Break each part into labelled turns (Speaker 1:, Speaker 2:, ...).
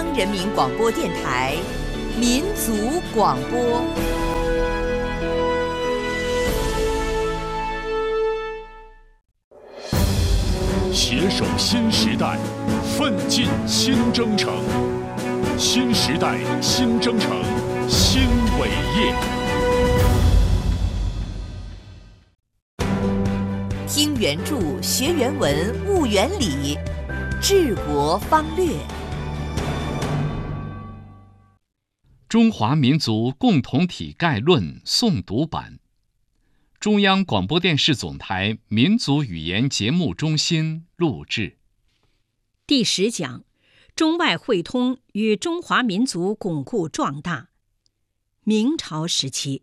Speaker 1: 央人民广播电台民族广播。
Speaker 2: 携手新时代，奋进新征程。新时代新征程，新伟业。
Speaker 1: 听原著，学原文，悟原理，治国方略。
Speaker 3: 中华民族共同体概论诵读版，中央广播电视总台民族语言节目中心录制。
Speaker 4: 第10讲：中外汇通与中华民族巩固壮大。明朝时期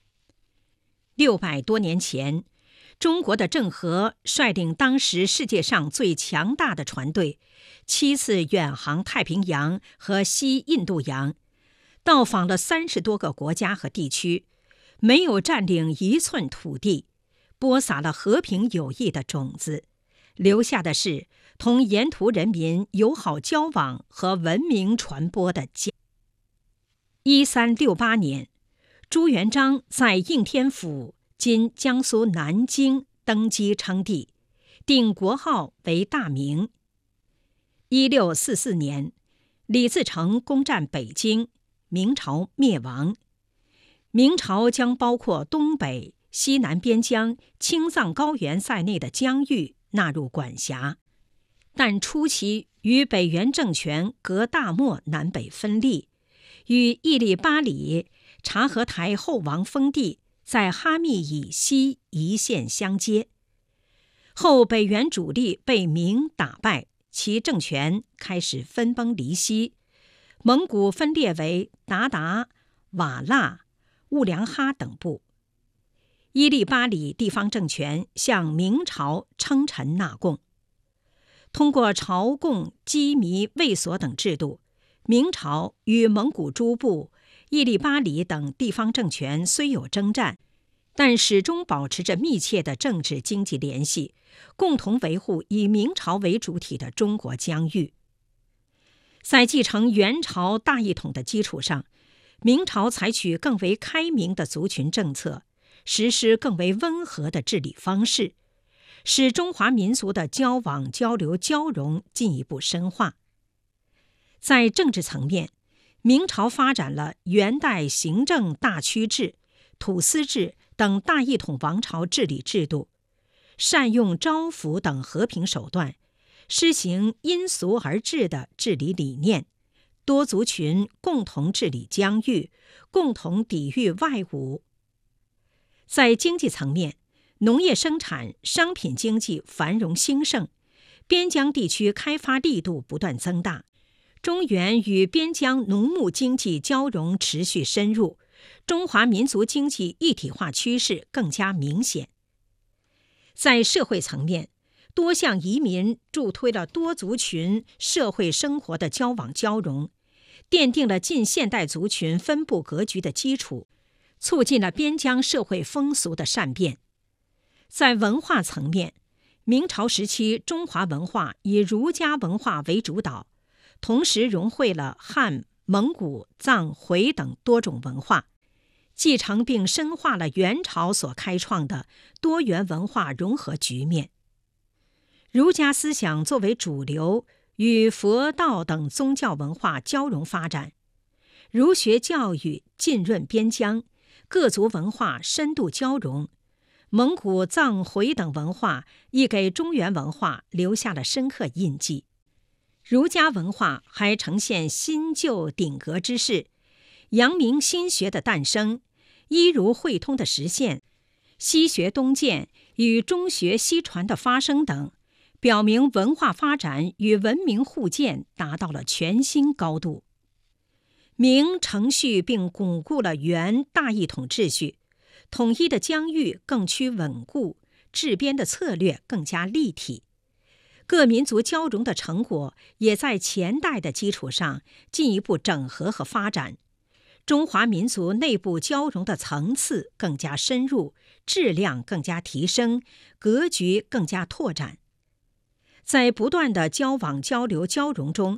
Speaker 4: ，600多年前，中国的郑和率领当时世界上最强大的船队7次远航太平洋和西印度洋，到访了30多个国家和地区，没有占领1寸土地，播撒了和平友谊的种子，留下的是同沿途人民友好交往和文明传播的家。1368年，朱元璋在应天府（今江苏南京）登基称帝，定国号为大明。1644年，李自成攻占北京，明朝灭亡。明朝将包括东北、西南边疆、青藏高原在内的疆域纳入管辖，但初期与北元政权隔大漠南北分立，与伊利巴里、察合台后王封地在哈密以西一线相接。后北元主力被明打败，其政权开始分崩离析，蒙古分裂为鞑靼、瓦剌、兀良哈等部。伊利巴里地方政权向明朝称臣纳贡。通过朝贡、羁縻、卫所等制度，明朝与蒙古诸部、伊利巴里等地方政权虽有征战，但始终保持着密切的政治经济联系，共同维护以明朝为主体的中国疆域。在继承元朝大一统的基础上，明朝采取更为开明的族群政策，实施更为温和的治理方式，使中华民族的交往、交流、交融进一步深化。在政治层面，明朝发展了元代行政大区制、土司制等大一统王朝治理制度，善用招抚等和平手段，施行因俗而治的治理理念，多族群共同治理疆域，共同抵御外侮。在经济层面，农业生产、商品经济繁荣兴盛，边疆地区开发力度不断增大，中原与边疆农牧经济交融持续深入，中华民族经济一体化趋势更加明显。在社会层面，多项移民助推了多族群社会生活的交往交融，奠定了近现代族群分布格局的基础，促进了边疆社会风俗的善变。在文化层面，明朝时期中华文化以儒家文化为主导，同时融汇了汉、蒙古、藏、回等多种文化，继承并深化了元朝所开创的多元文化融合局面。儒家思想作为主流，与佛道等宗教文化交融发展，儒学教育浸润边疆，各族文化深度交融，蒙古、藏、回等文化亦给中原文化留下了深刻印记。儒家文化还呈现新旧鼎革之势，阳明心学的诞生，医儒汇通的实现，西学东渐与中学西传的发生等，表明文化发展与文明互鉴达到了全新高度。明承续并巩固了元大一统秩序，统一的疆域更趋稳固，治边的策略更加立体。各民族交融的成果也在前代的基础上进一步整合和发展，中华民族内部交融的层次更加深入，质量更加提升，格局更加拓展。在不断的交往、交流、交融中，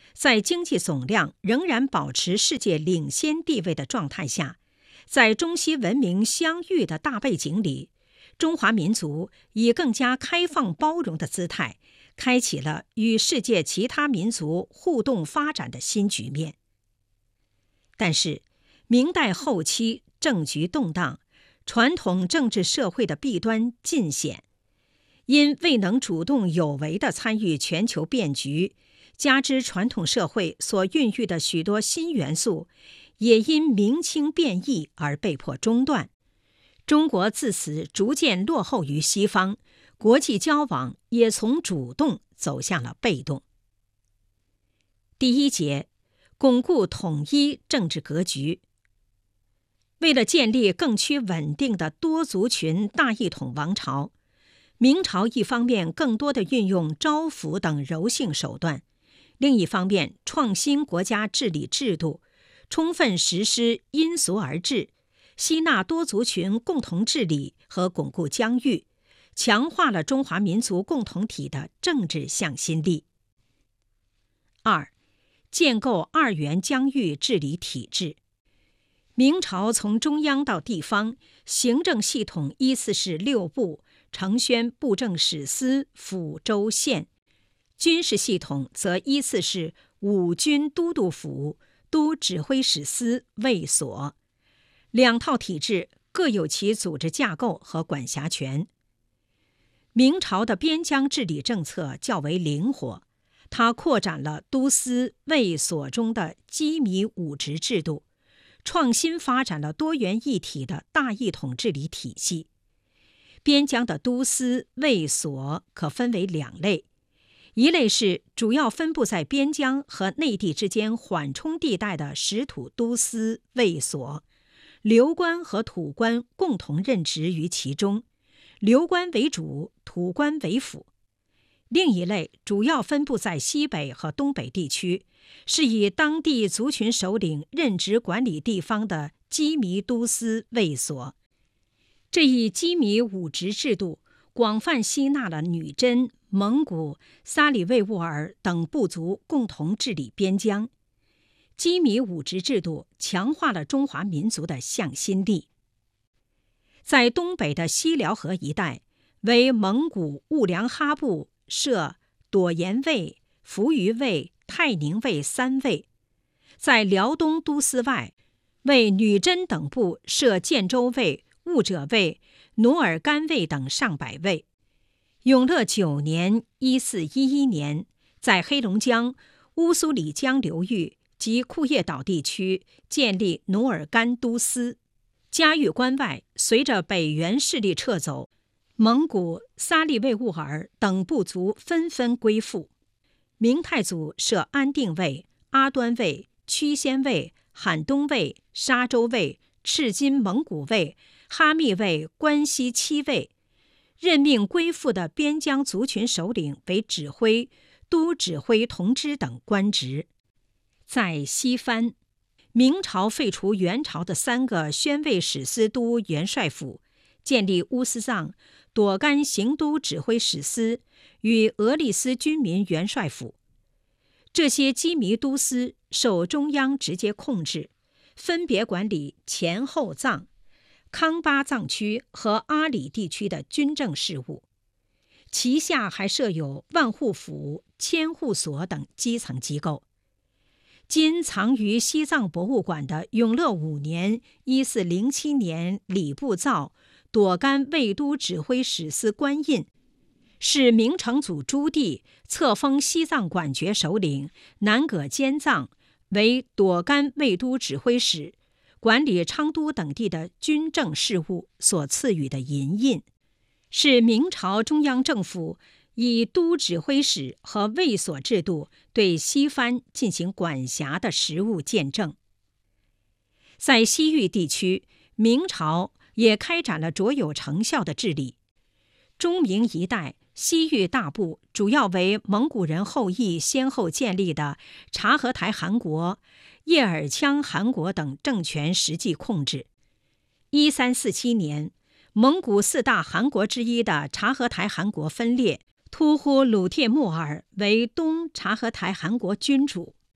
Speaker 4: 在经济总量仍然保持世界领先地位的状态下，在中西文明相遇的大背景里，中华民族以更加开放包容的姿态，开启了与世界其他民族互动发展的新局面。但是，明代后期政局动荡，传统政治社会的弊端尽显，因未能主动有为地参与全球变局，加之传统社会所孕育的许多新元素，也因明清变异而被迫中断。中国自此逐渐落后于西方，国际交往也从主动走向了被动。第一节，巩固统一政治格局。为了建立更趋稳定的多族群大一统王朝，明朝一方面更多地运用招抚等柔性手段，另一方面创新国家治理制度，充分实施因俗而治，吸纳多族群共同治理和巩固疆域，强化了中华民族共同体的政治向心力。二、建构二元疆域治理体制。明朝从中央到地方，行政系统依次是6部、承宣布政使司、府、州、县；军事系统则依次是五军都督府、都指挥使司、卫所。两套体制各有其组织架构和管辖权。明朝的边疆治理政策较为灵活，它扩展了都司、卫所中的羁縻五职制度，创新发展了多元一体的大一统治理体系。边疆的都司、卫所可分为2类，一类是主要分布在边疆和内地之间缓冲地带的实土都司、卫所，流官和土官共同任职于其中，流官为主，土官为辅。另一类主要分布在西北和东北地区，是以当地族群首领任职管理地方的羁縻都司、卫所。这一羁縻五职制度广泛吸纳了女真、蒙古、撒里卫兀尔等部族共同治理边疆。羁縻五职制度强化了中华民族的向心力。在东北的西辽河一带，为蒙古兀良哈部设朵颜卫、扶余卫、泰宁卫3卫；在辽东都司外，为女真等部设建州卫、兀者卫、努尔干卫等上百卫。永乐9年1411年，在黑龙江、乌苏里江流域及库页岛地区建立努尔干都司。嘉峪关外，随着北元势力撤走，蒙古、撒利卫兀尔等部族纷纷归附。明太祖设安定卫、阿端卫、曲仙卫、罕东卫、沙州卫、赤金蒙古卫、哈密卫、关西7卫，任命归附的边疆族群首领为指挥、都指挥同知等官职。在西番，明朝废除元朝的3个宣慰使司都元帅府，建立乌斯藏、朵甘行都指挥使司与俄利斯军民元帅府。这些羁縻都司受中央直接控制，分别管理前后藏、康巴藏区和阿里地区的军政事务，旗下还设有万户府、千户所等基层机构。今藏于西藏博物馆的永乐5年1407年礼部造朵甘卫都指挥使司官印，是明成祖朱棣册封西藏管觉首领南葛坚藏为朵甘卫都指挥使，管理昌都等地的军政事务所赐予的银印，是明朝中央政府以都指挥使和卫所制度对西番进行管辖的实务见证。在西域地区，明朝也开展了卓有成效的治理。中明一带西域大部主要为蒙古人后裔先后建立的察合台汗国、叶尔羌汗国等政权实际控制。1347年，蒙古4大汗国之一的察合台汗国分裂，突呼鲁帖木儿为东察合台汗国君主。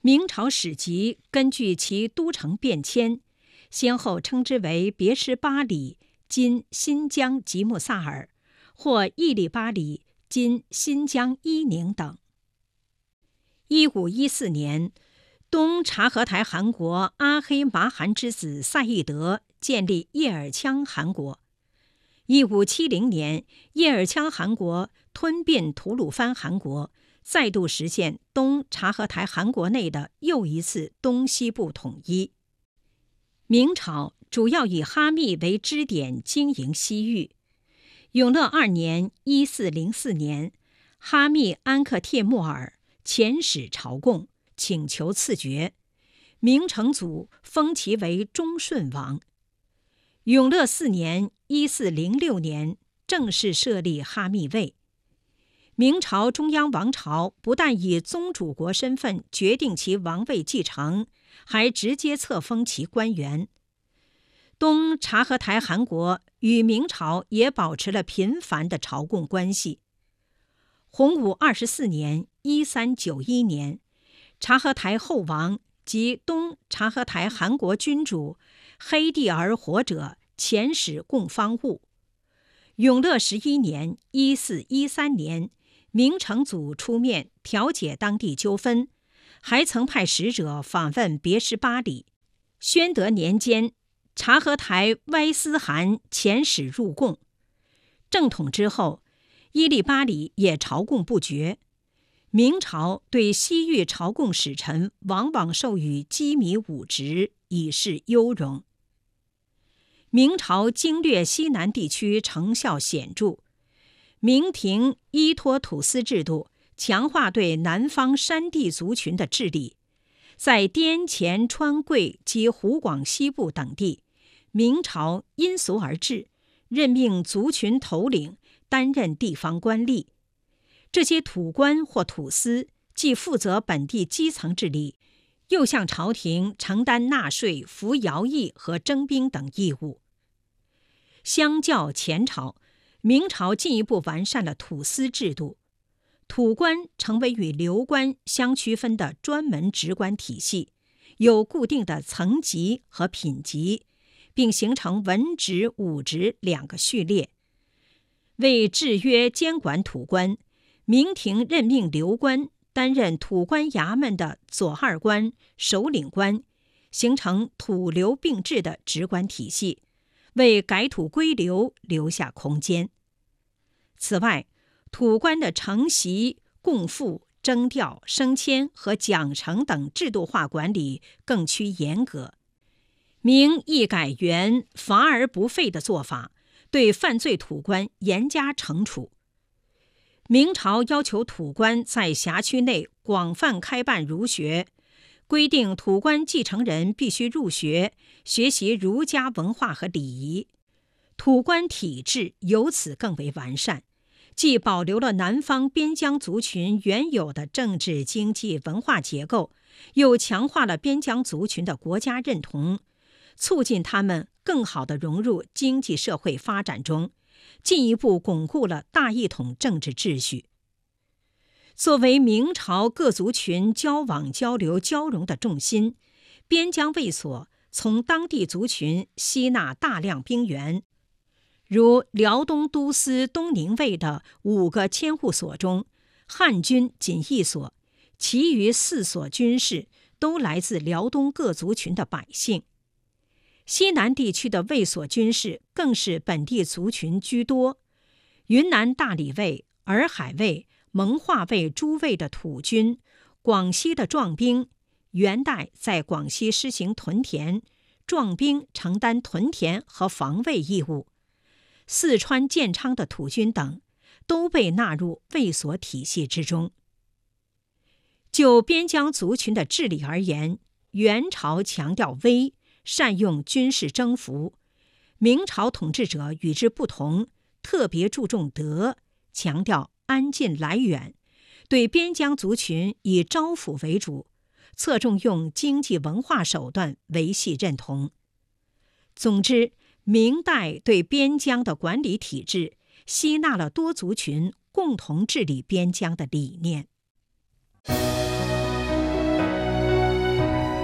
Speaker 4: 明朝史籍根据其都城变迁，先后称之为别什巴里（今新疆吉木萨尔）或伊里巴里（今新疆伊宁）等。1514年，东察合台汗国阿黑麻汗之子赛义德建立叶尔羌汗国。1570年，叶尔羌汗国吞并吐鲁番汗国，再度实现东察合台汗国内的又一次东西部统一。明朝主要以哈密为支点经营西域。永乐2年1404年，哈密安克帖木儿遣使朝贡，请求赐爵，明成祖封其为忠顺王。永乐4年1406年，正式设立哈密卫。明朝中央王朝不但以宗主国身份决定其王位继承，还直接册封其官员。东察合台汗国与明朝也保持了频繁的朝贡关系。洪武24年1391年，察合台后王及东察合台汗国君主黑地儿活者遣使供方物。永乐11年1413年，明成祖出面调解当地纠纷，还曾派使者访问别什巴里。宣德年间，察合台歪斯汗遣使入贡。正统之后，伊利巴里也朝贡不绝。明朝对西域朝贡使臣往往授予机密武职，以示优容。明朝经略西南地区成效显著，明廷依托土司制度，强化对南方山地族群的治理。在滇黔川贵及湖广西部等地，明朝因俗而治，任命族群头领担任地方官吏。这些土官或土司既负责本地基层治理，又向朝廷承担纳税、服徭役和征兵等义务。相较前朝，明朝进一步完善了土司制度，土官成为与流官相区分的专门职官体系，有固定的层级和品级，并形成文职、武职两个序列。为制约监管土官，明廷任命流官担任土官衙门的左二官、首领官，形成土流并治的职官体系，为改土归流留下空间。此外，土官的承袭、供赋、征调、升迁和奖惩等制度化管理更趋严格。明一改原罚而不废的做法，对犯罪土官严加惩处。明朝要求土官在辖区内广泛开办儒学，规定土官继承人必须入学，学习儒家文化和礼仪。土官体制由此更为完善，既保留了南方边疆族群原有的政治、经济、文化结构，又强化了边疆族群的国家认同，促进他们更好地融入经济社会发展中，进一步巩固了大一统政治秩序。作为明朝各族群交往交流交融的重心，边疆卫所从当地族群吸纳大量兵员。如辽东都司东宁卫的5个千户所中，汉军仅1所，其余4所军事都来自辽东各族群的百姓。西南地区的卫所军事更是本地族群居多，云南大理卫、洱海卫、蒙化卫诸卫的土军，广西的壮兵，元代在广西施行屯田，壮兵承担屯田和防卫义务。四川建昌的土军等都被纳入卫所体系之中。就边疆族群的治理而言，元朝强调威，善用军事征服；明朝统治者与之不同，特别注重德，强调安近来远，对边疆族群以招抚为主，侧重用经济文化手段维系认同。总之，明代对边疆的管理体制吸纳了多族群共同治理边疆的理念。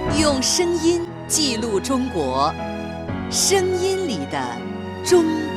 Speaker 1: 用声音记录中国，声音里的中国。